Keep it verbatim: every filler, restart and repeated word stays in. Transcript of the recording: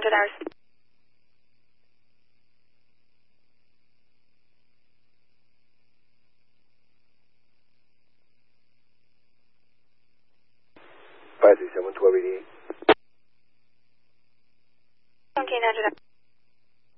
hundred hours. Five three seven twelve eighty eight. Seventeen hundred.